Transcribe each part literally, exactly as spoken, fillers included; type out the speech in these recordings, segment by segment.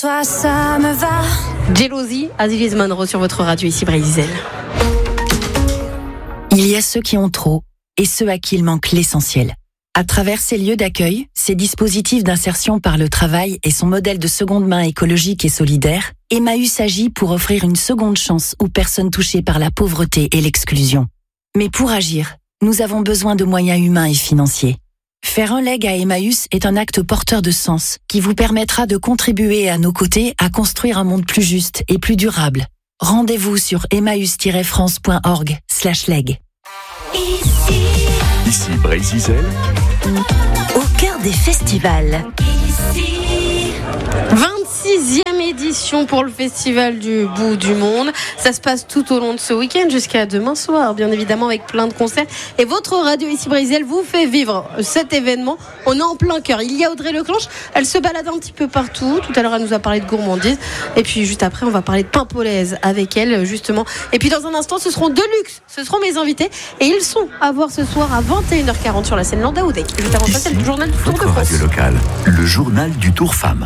Toi ça me va. Jealousy, Aziz Monroe sur votre radio ici Brésil. Il y a ceux qui ont trop et ceux à qui il manque l'essentiel. À travers ces lieux d'accueil, ces dispositifs d'insertion par le travail et son modèle de seconde main écologique et solidaire, Emmaüs agit pour offrir une seconde chance aux personnes touchées par la pauvreté et l'exclusion. Mais pour agir, nous avons besoin de moyens humains et financiers. Faire un leg à Emmaüs est un acte porteur de sens qui vous permettra de contribuer à nos côtés à construire un monde plus juste et plus durable. Rendez-vous sur emmaüs tiret france point org slash leg. Ici, Ici Brésil, au cœur des festivals. Ici, vingt-sixième édition pour le Festival du Bout du Monde. Ça se passe tout au long de ce week-end jusqu'à demain soir, bien évidemment, avec plein de concerts. Et votre radio ici Brésil vous fait vivre cet événement. On est en plein cœur. Il y a Audrey Leclanche. Elle se balade un petit peu partout. Tout à l'heure, elle nous a parlé de gourmandise. Et puis juste après, on va parler de pain polaise avec elle, justement. Et puis dans un instant, ce seront Deluxe. Ce seront mes invités. Et ils sont à voir ce soir à vingt et une heures quarante sur la scène Landa Oudek. Juste avant ça, c'est le journal du Tour de votre France. radio locale, le journal du Tour Femmes.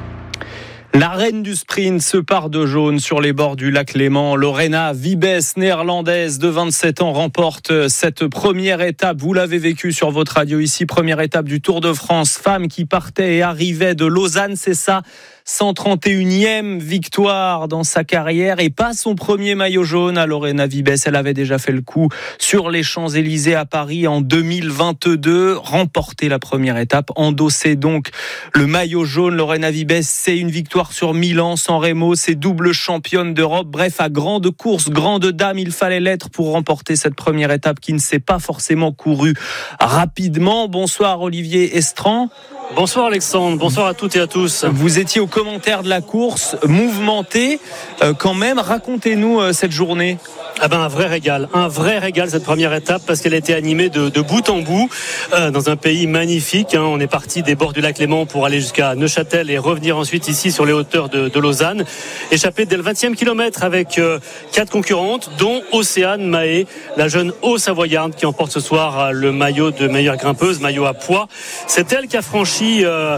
La reine du sprint se part de jaune sur les bords du lac Léman. Lorena Wiebes, néerlandaise de vingt-sept ans, remporte cette première étape. Vous l'avez vécu sur votre radio ici. Première étape du Tour de France. Femme qui partait et arrivait de Lausanne, c'est ça. cent trente et unième victoire dans sa carrière et pas son premier maillot jaune à Lorena Wiebes. Elle avait déjà fait le coup sur les Champs-Élysées à Paris en deux mille vingt-deux. Remporté la première étape, endossé donc le maillot jaune. Lorena Wiebes, c'est une victoire sur Milan, San Remo, c'est double championne d'Europe. Bref, à grande course, grande dame, il fallait l'être pour remporter cette première étape qui ne s'est pas forcément courue rapidement. Bonsoir Olivier Estran. Bonsoir Alexandre, bonsoir à toutes et à tous. Vous étiez au commentaire de la course, mouvementé euh, quand même. Racontez-nous euh, cette journée. Ah ben un vrai régal, un vrai régal cette première étape parce qu'elle a été animée de, de bout en bout euh, dans un pays magnifique. Hein. On est parti des bords du lac Léman pour aller jusqu'à Neuchâtel et revenir ensuite ici sur les hauteurs de, de Lausanne. Échappé dès le vingtième kilomètre avec euh, quatre concurrentes, dont Océane Mahé, la jeune Haut-Savoyarde qui emporte ce soir euh, le maillot de meilleure grimpeuse, maillot à poids. C'est elle qui a franchi euh,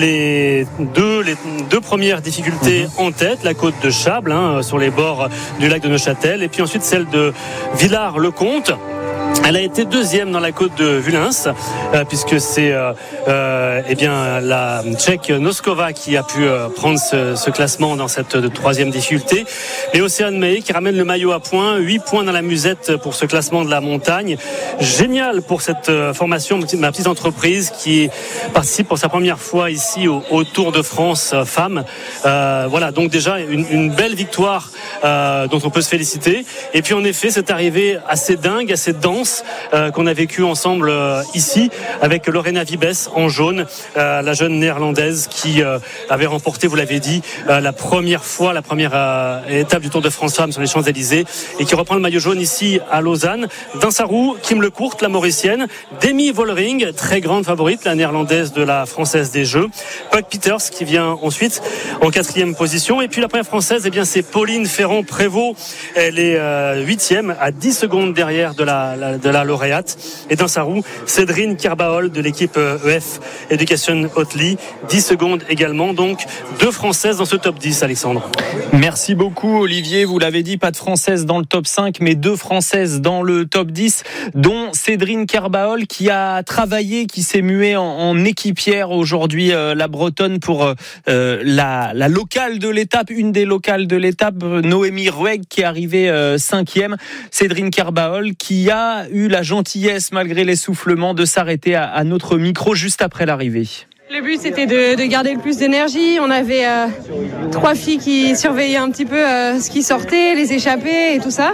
les deux les deux premières difficultés mmh. en tête, la côte de Chable hein, sur les bords du lac de Neuchâtel, et puis ensuite celle de Villars-le-Comte. Elle a été deuxième dans la côte de Vulins, euh, puisque c'est euh, euh, eh bien la Tchèque Noskova qui a pu euh, prendre ce, ce classement dans cette de, troisième difficulté. Et Océane Mahé qui ramène le maillot à points, huit points dans la musette pour ce classement de la montagne. Génial pour cette euh, formation, ma petite entreprise qui participe pour sa première fois ici au, au Tour de France euh, femmes. Euh, voilà, donc déjà une, une belle victoire euh, dont on peut se féliciter. Et puis en effet, cette arrivée assez dingue, assez dense. Euh, qu'on a vécu ensemble euh, ici avec Lorena Wiebes en jaune, euh, la jeune néerlandaise qui euh, avait remporté, vous l'avez dit, euh, la première fois, la première euh, étape du Tour de France Femmes sur les Champs-Élysées et qui reprend le maillot jaune ici à Lausanne. Dans sa roue, Kim Lecourt, la mauricienne, Demi Vollering, très grande favorite, la néerlandaise de la Française des Jeux, Puck Peters qui vient ensuite en quatrième position, et puis la première française, eh bien c'est Pauline Ferrand-Prévot, elle est euh, huitième à dix secondes derrière de la, la de la lauréate, et dans sa roue Cédrine Kerbaol de l'équipe E F Education Hotely, dix secondes également, donc deux françaises dans ce top dix. Alexandre, merci beaucoup Olivier, vous l'avez dit, pas de françaises dans le top cinq mais deux françaises dans le top dix, dont Cédrine Kerbaol qui a travaillé, qui s'est muée en, en équipière aujourd'hui, euh, la bretonne pour euh, la, la locale de l'étape, une des locales de l'étape, Noémie Rueg qui est arrivée euh, cinquième. Cédrine Kerbaol qui a eu la gentillesse, malgré l'essoufflement, de s'arrêter à, à notre micro juste après l'arrivée. Le but, c'était de, de garder le plus d'énergie. On avait euh, trois filles qui surveillaient un petit peu euh, ce qui sortait, les échappées et tout ça.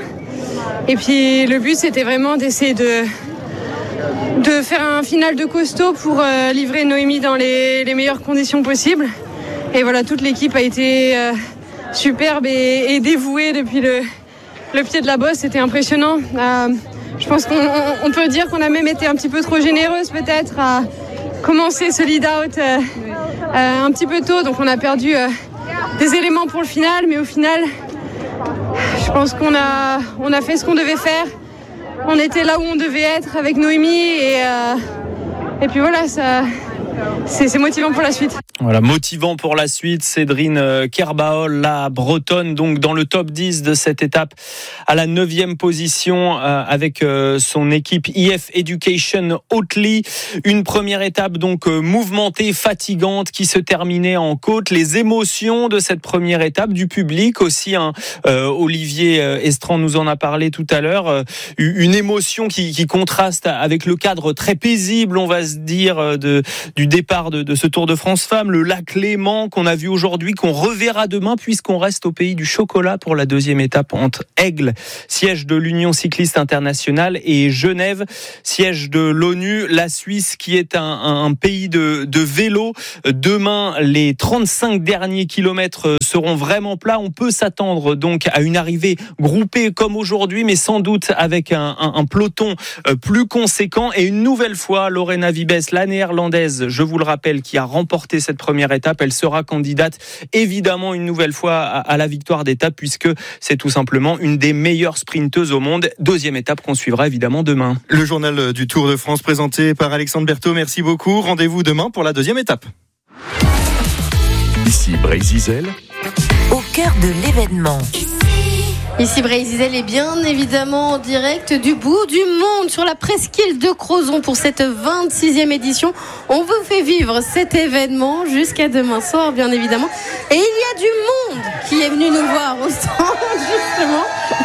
Et puis le but, c'était vraiment d'essayer de, de faire un final de costaud pour euh, livrer Noémie dans les, les meilleures conditions possibles. Et voilà, toute l'équipe a été euh, superbe et, et dévouée depuis le, le pied de la bosse. C'était impressionnant. Euh, Je pense qu'on on peut dire qu'on a même été un petit peu trop généreuse peut-être à commencer ce lead-out euh, euh, un petit peu tôt. Donc on a perdu euh, des éléments pour le final, mais au final, je pense qu'on a, on a fait ce qu'on devait faire. On était là où on devait être avec Noémie et, euh, et puis voilà, ça, c'est, c'est motivant pour la suite. Voilà, motivant pour la suite. Cédrine Kerbaol, la bretonne, donc dans le top dix de cette étape, à la neuvième position euh, avec euh, son équipe I F Education Oatly. Une première étape donc euh, mouvementée, fatigante, qui se terminait en côte. Les émotions de cette première étape, du public aussi. Hein, euh, Olivier Estran nous en a parlé tout à l'heure. Euh, une émotion qui, qui contraste avec le cadre très paisible, on va se dire, de, du départ de, de ce Tour de France Femmes. Le lac Léman qu'on a vu aujourd'hui, qu'on reverra demain, puisqu'on reste au pays du chocolat pour la deuxième étape entre Aigle, siège de l'Union cycliste internationale, et Genève, siège de l'ONU. La Suisse qui est un, un pays de, de vélo. Demain, les trente-cinq derniers kilomètres seront vraiment plats. On peut s'attendre donc à une arrivée groupée comme aujourd'hui, mais sans doute avec un, un, un peloton plus conséquent. Et une nouvelle fois, Lorena Wiebes, la néerlandaise, je vous le rappelle, qui a remporté cette première étape, elle sera candidate évidemment une nouvelle fois à, à la victoire d'étape, puisque c'est tout simplement une des meilleures sprinteuses au monde. Deuxième étape qu'on suivra évidemment demain. Le journal du Tour de France présenté par Alexandre Berthaud, merci beaucoup. Rendez-vous demain pour la deuxième étape. Ici Brézizel, Au cœur de l'événement. Ici Brézizel est bien évidemment en direct du bout du monde sur la presqu'île de Crozon pour cette vingt-sixième édition. On vous fait vivre cet événement jusqu'à demain soir, bien évidemment. Et il y a du monde qui est venu nous voir au stand, justement.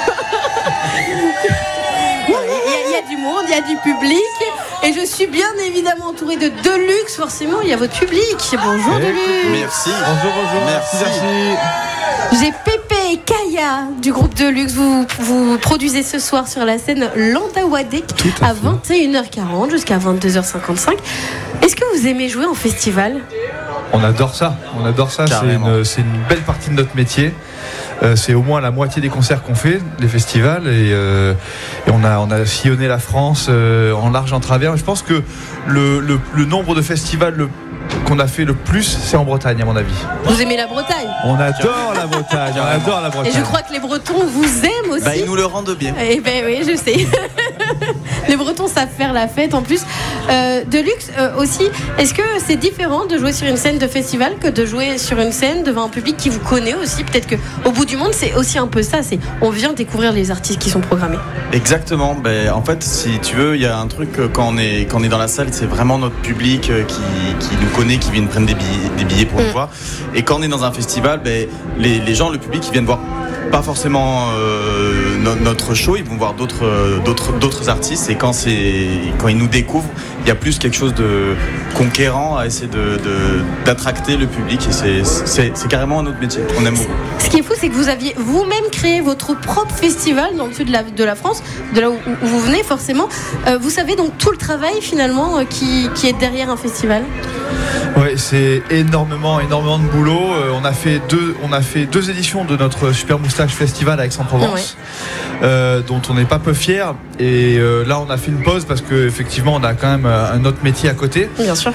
Il y, a, il y a du monde, il y a du public. Et je suis bien évidemment entourée de Deluxe, forcément. Il y a votre public. Bonjour Deluxe. Merci. Bonjour, bonjour. Merci. merci. J'ai Pépé et Kaya du groupe Deluxe. Vous, vous produisez ce soir sur la scène Landauer à, à vingt et une heures quarante jusqu'à vingt-deux heures cinquante-cinq. Est-ce que vous aimez jouer en festival ? On adore ça. On adore ça. C'est une, c'est une belle partie de notre métier. Euh, c'est au moins la moitié des concerts qu'on fait, les festivals, et, euh, et on a on a sillonné la France euh, en large, en travers. Je pense que le, le, le nombre de festivals le qu'on a fait le plus, c'est en Bretagne, à mon avis. Vous aimez la Bretagne ? On adore la Bretagne, on adore la Bretagne. Et je crois que les Bretons vous aiment aussi. Bah, ils nous le rendent bien. Eh ben oui, je sais. Les Bretons savent faire la fête en plus. Euh, Deluxe euh, aussi, est-ce que c'est différent de jouer sur une scène de festival que de jouer sur une scène devant un public qui vous connaît aussi ? Peut-être qu'au bout du monde, c'est aussi un peu ça, c'est on vient découvrir les artistes qui sont programmés. Exactement. Ben, en fait, si tu veux, il y a un truc, quand on est, quand on est dans la salle, c'est vraiment notre public qui, qui nous connaît, qui viennent prendre des billets, des billets pour mmh. nous voir. Et quand on est dans un festival, ben, les, les gens, le public, ils viennent voir pas forcément euh, no, notre show, ils vont voir d'autres, d'autres, d'autres artistes, et quand, c'est, quand ils nous découvrent, il y a plus quelque chose de conquérant à essayer de, de, d'attracter le public, et c'est, c'est, c'est carrément un autre métier, on aime beaucoup. Ce qui est fou, c'est que vous aviez vous-même créé votre propre festival dans le sud de la, de la France, de là où, où vous venez forcément. Euh, vous savez donc tout le travail finalement euh, qui, qui est derrière un festival ? Ouais, c'est énormément, énormément de boulot. Euh, on a fait deux, on a fait deux éditions de notre Super Moustache Festival à Aix-en-Provence, ouais. euh, dont on n'est pas peu fiers. Et euh, là, on a fait une pause parce que effectivement, on a quand même un autre métier à côté. Bien sûr.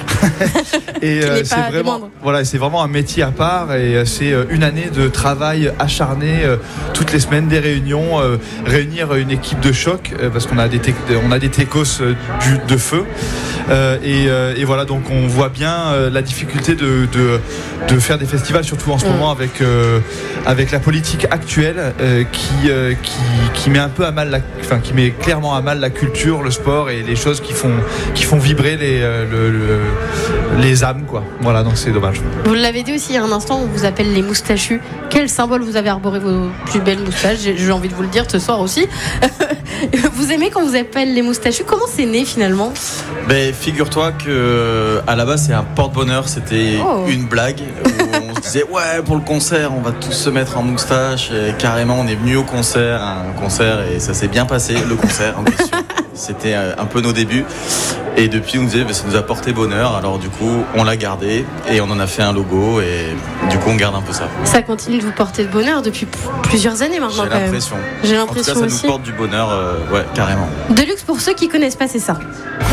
Et euh, c'est vraiment, voilà, c'est vraiment un métier à part. Et c'est une année de travail acharné, euh, toutes les semaines des réunions, euh, réunir une équipe de choc euh, parce qu'on a des, te- on a des techos euh, du, de feu. Euh, et, euh, et voilà, donc on voit bien euh, la difficulté de, de, de faire des festivals, surtout en ce mmh. moment avec, euh, avec la politique actuelle euh, qui, euh, qui, qui met un peu à mal, la, enfin qui met clairement à mal la culture, le sport et les choses qui font, qui font vibrer les, euh, le, le, les âmes, quoi. Voilà, donc c'est dommage. Vous l'avez dit aussi il y a un instant, on vous appelle les moustachus. Quel symbole vous avez arboré vos plus belles moustaches ? J'ai, j'ai envie de vous le dire ce soir aussi. Vous aimez quand vous appelle les moustachus ? Comment c'est né finalement ? Ben, figure-toi que à la base c'est un porte-bonheur, c'était oh. une blague où on se disait ouais, pour le concert on va tous se mettre en moustache, et carrément on est venu au concert, un concert, et ça s'est bien passé, le concert en question. C'était un peu nos débuts, et depuis on nous disait ben, ça nous a porté bonheur, alors du coup on l'a gardé et on en a fait un logo, et du coup on garde un peu ça. Ça continue de vous porter de bonheur depuis p- plusieurs années maintenant. J'ai quand l'impression. Même. J'ai l'impression en tout cas, ça aussi. nous porte du bonheur, euh, ouais, carrément. Deluxe, pour ceux qui connaissent pas, c'est ça.